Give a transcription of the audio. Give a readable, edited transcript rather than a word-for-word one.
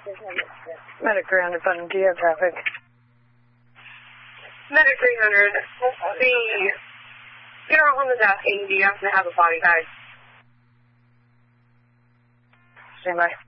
Medic 300, button, do you have traffic? Medic 300, the funeral home is asking, do you happen to have a body bag? Stand by.